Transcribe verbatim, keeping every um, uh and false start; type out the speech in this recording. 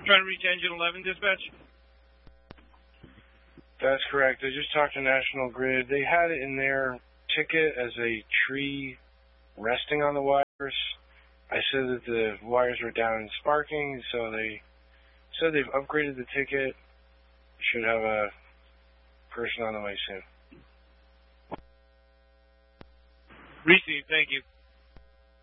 trying to reach Engine eleven, dispatch? That's correct. I just talked to National Grid. They had it in their ticket as a tree resting on the wires. I said that the wires were down and sparking, so they said they've upgraded the ticket. Should have a person on the way soon. Received, thank you.